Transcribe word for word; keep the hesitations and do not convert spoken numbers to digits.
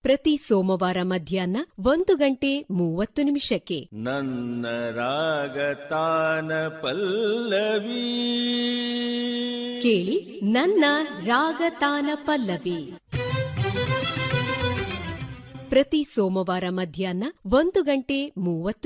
ಪ್ರತಿ ಸೋಮವಾರ ಮಧ್ಯಾಹ್ನ ಒಂದು ಗಂಟೆ ಮೂವತ್ತು ನಿಮಿಷಕ್ಕೆ. ನನ್ನ ರಾಗತಾನ ಪಲ್ಲವಿ ಕೇಳಿ ನನ್ನ ರಾಗತಾನ ಪಲ್ಲವಿ ಪ್ರತಿ ಸೋಮವಾರ ಮಧ್ಯಾಹ್ನ ಒಂದು ಗಂಟೆ ಮೂವತ್ತು